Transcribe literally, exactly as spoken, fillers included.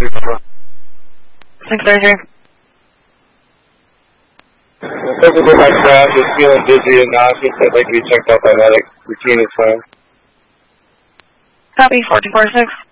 six thirty-three. Physical by crash is feeling dizzy and nauseous. I'd like to be checked out by medic. Routine is fine. Copy, four two four six.